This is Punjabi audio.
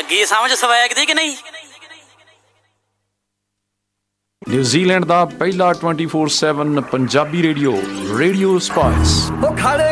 ਲੱਗੀ ਸਮਝ ਸਵੈਗ ਦੀ ਕਿ ਨਹੀਂ? ਨਿਊਜ਼ੀਲੈਂਡ ਦਾ ਪਹਿਲਾ 24/7 ਪੰਜਾਬੀ ਰੇਡੀਓ, ਰੇਡੀਓ ਸਪਾਈਸ। ਉਹ ਖੜੇ